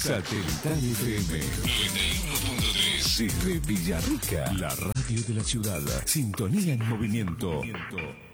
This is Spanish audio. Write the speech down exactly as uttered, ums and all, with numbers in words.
Satelital F M noventa y uno punto tres desde Villarrica, la radio de la ciudad. Sintonía en movimiento.